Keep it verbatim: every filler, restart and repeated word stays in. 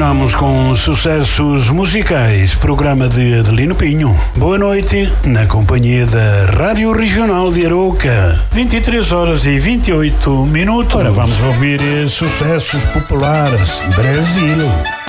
Continuamos com sucessos musicais, programa de Adelino Pinho. Boa noite, na companhia da Rádio Regional de Arouca. vinte e três horas e vinte e oito minutos. Ora, vamos ouvir sucessos populares. Brasil.